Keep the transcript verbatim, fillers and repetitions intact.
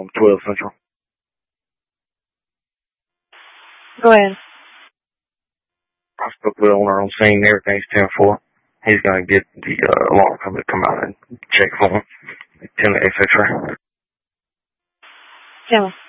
on twelve Central. Go ahead. I spoke with the owner on scene. Everything's ten four. He's going to get the uh, alarm company to come out and check for him. ten to eight X-ray. Ten.